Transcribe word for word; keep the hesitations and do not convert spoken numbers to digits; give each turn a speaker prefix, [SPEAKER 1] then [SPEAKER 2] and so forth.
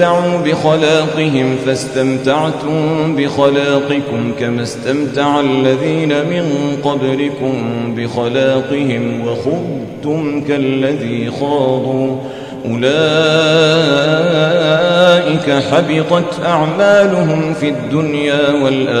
[SPEAKER 1] استمتعوا بخلاقهم فاستمتعتم بخلاقكم كما استمتع الذين من قبلكم بخلاقهم وخضتم كالذي خاضوا أولئك حبطت أعمالهم في الدنيا والآخرة